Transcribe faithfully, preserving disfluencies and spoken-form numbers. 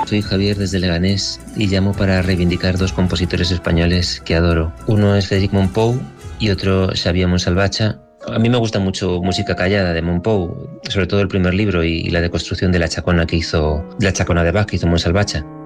Soy Javier desde Leganés y llamo para reivindicar dos compositores españoles que adoro. Uno es Frédéric Mompou y otro Xavier Montsalvatge. A mí me gusta mucho Música callada de Mompou, sobre todo el primer libro y la deconstrucción de la chacona que hizo, de la chacona de Bach que hizo Montsalvatge.